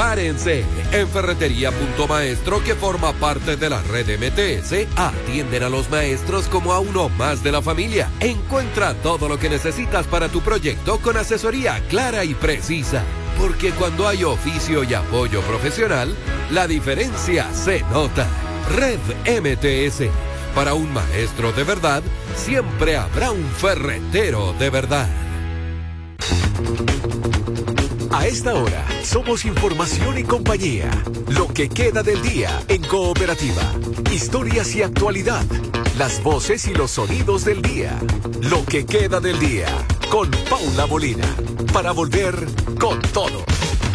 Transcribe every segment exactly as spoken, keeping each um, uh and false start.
Prepárense. En Ferretería Punto Maestro, que forma parte de la red M T S, atienden a los maestros como a uno más de la familia. Encuentra todo lo que necesitas para tu proyecto con asesoría clara y precisa. Porque cuando hay oficio y apoyo profesional, la diferencia se nota. Red M T S. Para un maestro de verdad, siempre habrá un ferretero de verdad. A esta hora, somos información y compañía. Lo que queda del día en Cooperativa. Historias y actualidad. Las voces y los sonidos del día. Lo que queda del día. Con Paula Molina. Para volver con todo.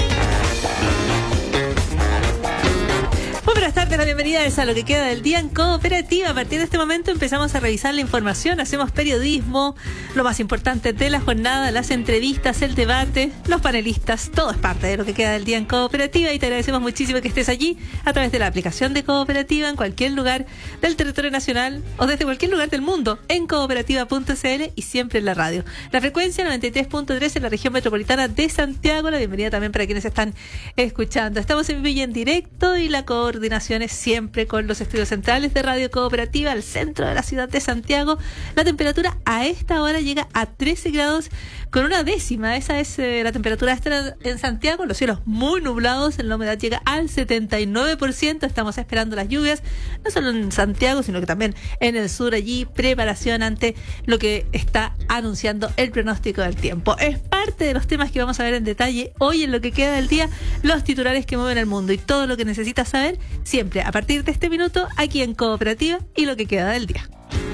Muy buenas tardes, la bienvenida es a Lo que queda del día en Cooperativa. A partir de este momento empezamos a revisar la información, hacemos periodismo, lo más importante de la jornada, las entrevistas, el debate, los panelistas, todo es parte de Lo que queda del día en Cooperativa y te agradecemos muchísimo que estés allí a través de la aplicación de Cooperativa en cualquier lugar del territorio nacional o desde cualquier lugar del mundo en cooperativa punto c l y siempre en la radio. La frecuencia noventa y tres punto tres en la región metropolitana de Santiago, la bienvenida también para quienes están escuchando. Estamos en vivo y en directo y la coordinación Coordinaciones siempre con los estudios centrales de Radio Cooperativa al centro de la ciudad de Santiago. La temperatura a esta hora llega a trece grados con una décima. Esa es eh, la temperatura extra en Santiago. Los cielos muy nublados, la humedad llega al setenta y nueve por ciento. Estamos esperando las lluvias, no solo en Santiago, sino que también en el sur. Allí preparación ante lo que está anunciando el pronóstico del tiempo. Es parte de los temas que vamos a ver en detalle hoy en Lo que queda del día, los titulares que mueven el mundo y todo lo que necesitas saber siempre a partir de este minuto aquí en Cooperativa y Lo que queda del día.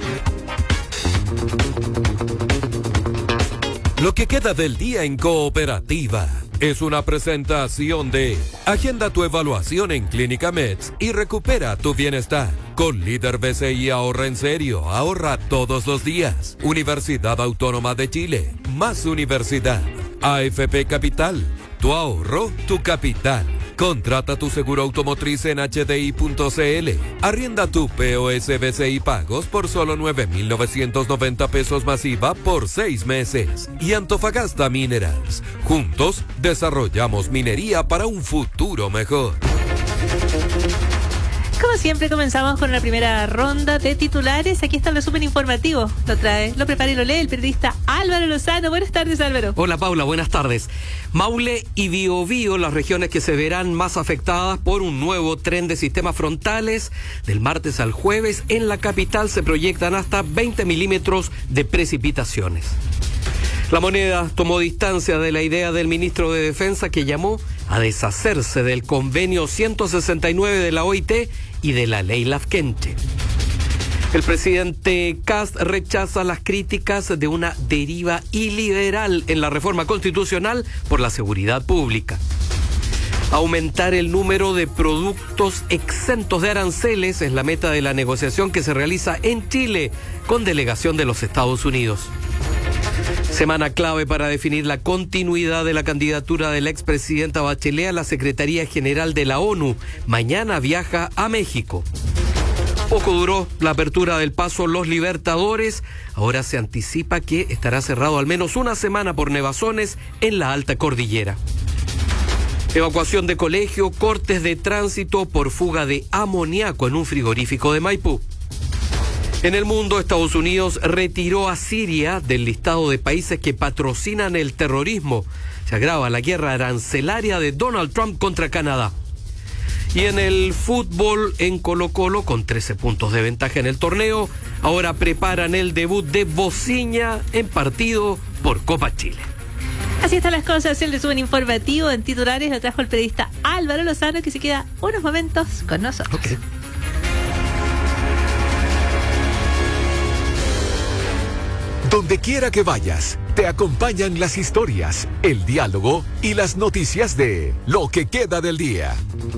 Lo que queda del día en Cooperativa es una presentación de Agenda tu evaluación en Clínica Meds y recupera tu bienestar. Con Líder B C I ahorra en serio, ahorra todos los días. Universidad Autónoma de Chile, más universidad. A F P Capital, tu ahorro, tu capital. Contrata tu seguro automotriz en H D I punto c l. Arrienda tu P O S B C I Pagos por solo nueve mil novecientos noventa pesos masiva por seis meses. Y Antofagasta Minerals. Juntos desarrollamos minería para un futuro mejor. Como siempre comenzamos con la primera ronda de titulares. Aquí está el resumen informativo. Lo trae, lo prepara y lo lee el periodista Álvaro Lozano. Buenas tardes, Álvaro. Hola, Paula, buenas tardes. Maule y Biobío, las regiones que se verán más afectadas por un nuevo tren de sistemas frontales. Del martes al jueves, en la capital se proyectan hasta veinte milímetros de precipitaciones. La Moneda tomó distancia de la idea del ministro de Defensa que llamó a deshacerse del convenio ciento sesenta y nueve de la O I T y de la ley Lafkenche. El presidente Kast rechaza las críticas de una deriva iliberal en la reforma constitucional por la seguridad pública. Aumentar el número de productos exentos de aranceles es la meta de la negociación que se realiza en Chile con delegación de los Estados Unidos. Semana clave para definir la continuidad de la candidatura de la expresidenta Bachelet a la Secretaría General de la ONU. Mañana viaja a México. Poco duró la apertura del paso Los Libertadores. Ahora se anticipa que estará cerrado al menos una semana por nevazones en la alta cordillera. Evacuación de colegio, cortes de tránsito por fuga de amoníaco en un frigorífico de Maipú. En el mundo, Estados Unidos retiró a Siria del listado de países que patrocinan el terrorismo. Se agrava la guerra arancelaria de Donald Trump contra Canadá. Y en el fútbol, en Colo-Colo, con trece puntos de ventaja en el torneo, ahora preparan el debut de Bociña en partido por Copa Chile. Así están las cosas, el resumen informativo en titulares lo trajo el periodista Álvaro Lozano, que se queda unos momentos con nosotros. Okay. Donde quiera que vayas, te acompañan las historias, el diálogo y las noticias de Lo que queda del día.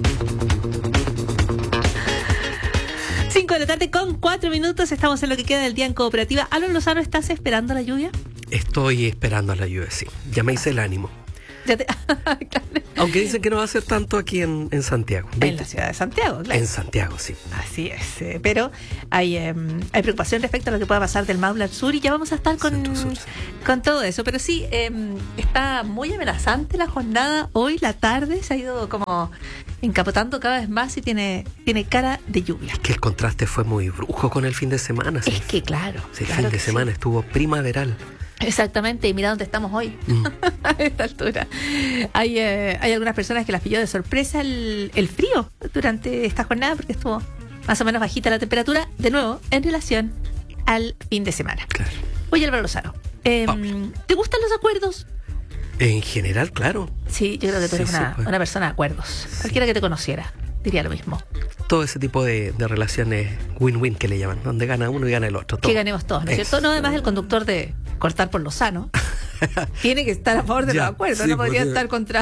Cinco de la tarde con cuatro minutos, estamos en Lo que queda del día en Cooperativa. Álvaro Lozano, ¿estás esperando la lluvia? Estoy esperando la lluvia, sí. Ya me hice el ánimo. Ya te... claro. Aunque dicen que no va a ser tanto aquí en, en Santiago. En la ciudad de Santiago, claro. En Santiago, sí. Así es. Eh, pero hay, eh, hay preocupación respecto a lo que pueda pasar del Maule al sur y ya vamos a estar con, Centro-sur, sí. con todo eso. Pero sí, eh, está muy amenazante la jornada. Hoy, la tarde, se ha ido como encapotando cada vez más y tiene, tiene cara de lluvia. Es que el contraste fue muy brujo con el fin de semana. Sí. Es que claro. Sí, el claro fin de que semana sí. estuvo primaveral. Exactamente, y mira dónde estamos hoy, Mm. a esta altura. Hay, eh, hay algunas personas que las pilló de sorpresa el, el frío durante esta jornada, porque estuvo más o menos bajita la temperatura, de nuevo, en relación al fin de semana. Claro. Oye, Álvaro Lozano, eh, Paula. ¿te gustan los acuerdos? En general, claro. Sí, yo creo que tú Sí, eres sí, una, pues. una persona de acuerdos. Cualquiera que te conociera diría lo mismo. Todo ese tipo de, de relaciones win-win que le llaman, donde gana uno y gana el otro. Todo. Que ganemos todos, ¿no es Eso. cierto? No, además el conductor de Cortar por Lozano tiene que estar a favor de Ya, los acuerdos, sí, no podría porque- estar contra...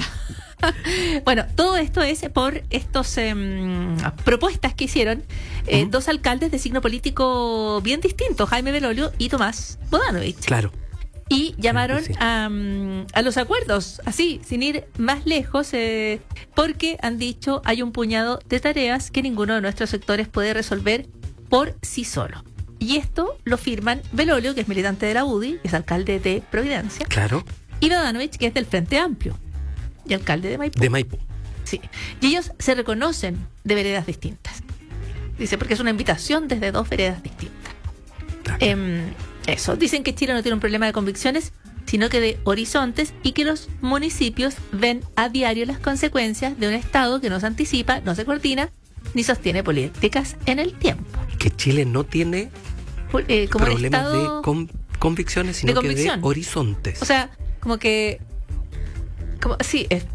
Bueno, todo esto es por estos em, propuestas que hicieron eh, Ujú. dos alcaldes de signo político bien distintos, Jaime Belolio y Tomás Bodanovich. Claro. Y llamaron Sí. a, mm, a los acuerdos, así, sin ir más lejos, eh, porque han dicho hay un puñado de tareas que ninguno de nuestros sectores puede resolver por sí solo. Y esto lo firman Belolio, que es militante de la U D I, que es alcalde de Providencia, Claro. y Bodanovich, que es del Frente Amplio y alcalde de Maipú. De Maipú. Sí. Y ellos se reconocen de veredas distintas. Dice, porque es una invitación desde dos veredas distintas. Claro. Em, eso, dicen que Chile no tiene un problema de convicciones, sino que de horizontes, y que los municipios ven a diario las consecuencias de un Estado que no se anticipa, no se coordina, ni sostiene políticas en el tiempo. Que Chile no tiene Pu- eh, como un problemas Estado, de con- convicciones, sino de que convicción. de horizontes. o sea, como que... Como, sí, es,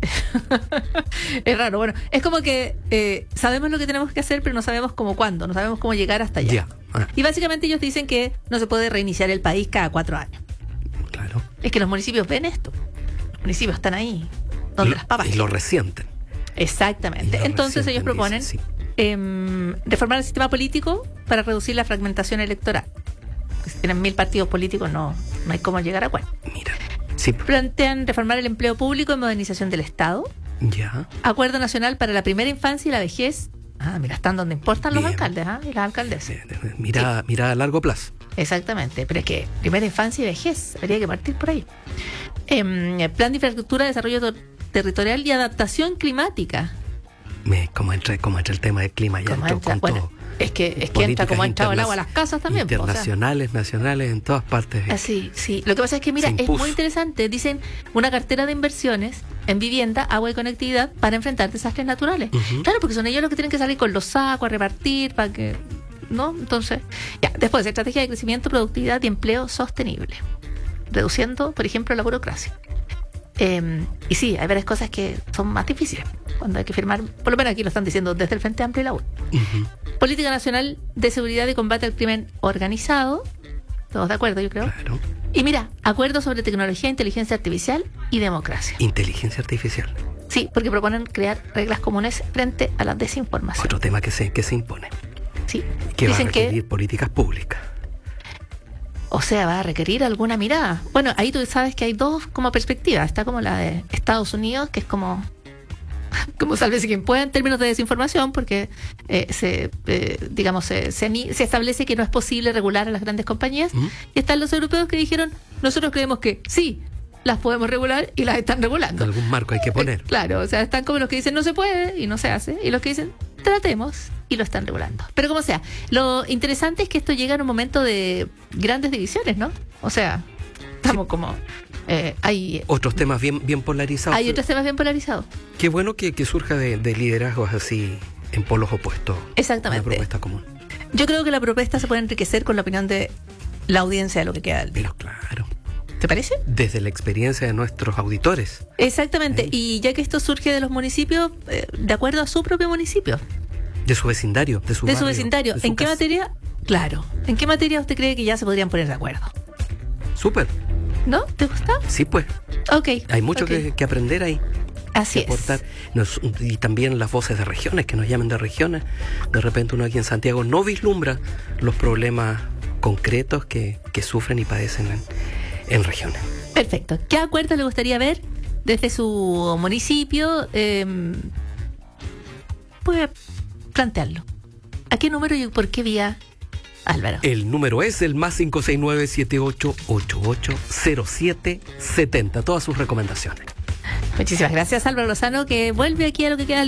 es raro. Bueno, es como que eh, sabemos lo que tenemos que hacer, pero no sabemos cómo cuándo, no sabemos cómo llegar hasta allá. Ya. Ah, Y básicamente ellos dicen que no se puede reiniciar el país cada cuatro años. claro. Es que los municipios ven esto. Los municipios están ahí, donde Lo- las papas. Y lo resienten. Exactamente. Y lo Entonces ellos resienten, proponen dicen, sí. em, reformar el sistema político para reducir la fragmentación electoral. Porque si tienen mil partidos políticos no, no hay cómo llegar a cuál. Mira. Sí. Plantean reformar el empleo público y modernización del Estado. Ya. Acuerdo nacional para la primera infancia y la vejez. Ah, mira, están donde importan los Bien. alcaldes, ¿ah? Y las alcaldesas. Eh, eh, Mira, mira a largo plazo. Exactamente, pero es que primera infancia y vejez, habría que partir por ahí. Em, plan de infraestructura, desarrollo to- territorial y adaptación climática. Me, como, entra, como entra el tema del clima, ya Como entró entra- con bueno, todo. es que, es que entra Políticas como ha entrado el interna- agua a las casas también. po, o sea. Internacionales, nacionales, en todas partes. Así, sí. Lo que pasa es que, mira, Se es impuso. muy interesante. Dicen una cartera de inversiones en vivienda, agua y conectividad para enfrentar desastres naturales. Ujú. Claro, porque son ellos los que tienen que salir con los sacos a repartir para que... ¿No? Entonces, ya. Después, estrategia de crecimiento, productividad y empleo sostenible. Reduciendo, por ejemplo, la burocracia. Eh, y sí, hay varias cosas que son más difíciles cuando hay que firmar. Por lo menos aquí lo están diciendo desde el Frente Amplio y la U. Ujú. Política Nacional de Seguridad y Combate al Crimen Organizado. Todos de acuerdo, yo creo. Claro. Y mira, acuerdos sobre tecnología, inteligencia artificial y democracia. Inteligencia artificial. Sí, porque proponen crear reglas comunes frente a la desinformación. Otro tema que se, que se impone. Sí. Que va a Dicen requerir que, políticas públicas. o sea, va a requerir alguna mirada. Bueno, ahí tú sabes que hay dos como perspectivas. Está como la de Estados Unidos, que es como... como sálvese quien pueda en términos de desinformación, porque eh, se, eh, digamos, se, se, ani- se establece que no es posible regular a las grandes compañías. ¿Mm? Y están los europeos que dijeron, nosotros creemos que sí, las podemos regular y las están regulando. Algún marco hay que poner. Eh, Claro, o sea, están como los que dicen no se puede y no se hace, y los que dicen tratemos y lo están regulando. Pero como sea, lo interesante es que esto llega en un momento de grandes divisiones, ¿no? O sea, estamos como... eh, hay, Otros temas bien, bien polarizados. hay otros temas bien polarizados. Qué bueno que, que surja de, de liderazgos así en polos opuestos. Exactamente. Una propuesta común. Yo creo que la propuesta se puede enriquecer con la opinión de la audiencia de lo que queda del día. Pero claro, ¿Te parece? desde la experiencia de nuestros auditores. Exactamente. Ahí. Y ya que esto surge de los municipios, eh, de acuerdo a su propio municipio, De su vecindario, de su de su barrio, vecindario, de su ¿en qué casa. materia? Claro. ¿En qué materia usted cree que ya se podrían poner de acuerdo? Súper. ¿No? ¿Te gusta? Sí, pues. Ok. Hay mucho ok. que, que aprender ahí. Así que aportar. es. Nos- y también las voces de regiones, que nos llamen de regiones. De repente uno aquí en Santiago no vislumbra los problemas concretos que, que sufren y padecen en, en regiones. Perfecto. ¿Qué acuerdo le gustaría ver desde su municipio, eh, puede plantearlo. ¿A qué número y por qué vía, Álvaro? El número es el más cinco seis nueve, siete ocho ocho ocho, cero siete siete cero. Todas sus recomendaciones. Muchísimas gracias, Álvaro Lozano, que vuelve aquí a Lo que queda